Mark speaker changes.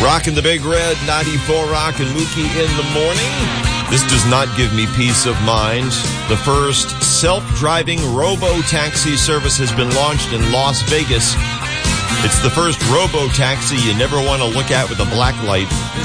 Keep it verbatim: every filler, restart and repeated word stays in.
Speaker 1: Rockin' the Big Red, ninety-four Rock and Mookie in the morning. This does not give me peace of mind. The first self-driving robo-taxi service has been launched in Las Vegas. It's the first robo-taxi you never want to look at with a black light.